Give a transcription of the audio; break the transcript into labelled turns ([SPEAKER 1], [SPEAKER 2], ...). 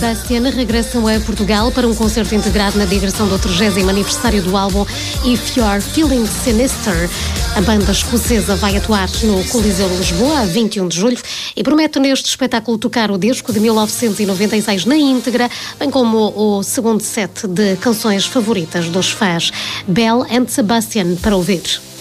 [SPEAKER 1] Sebastian regressam a Portugal para um concerto integrado na digressão do 30º aniversário do álbum If You're Feeling Sinister. A banda escocesa vai atuar no Coliseu de Lisboa a 21 de julho e promete neste espetáculo tocar o disco de 1996 na íntegra, bem como o segundo set de canções favoritas dos fãs, Belle and Sebastian, para ouvir.